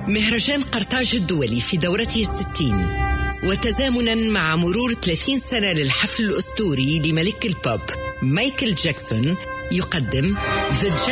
مهرجان قرطاج الدولي في دورته 60، وتزامنا مع مرور 30 سنة للحفل الأسطوري لملك البوب مايكل جاكسون، يقدم The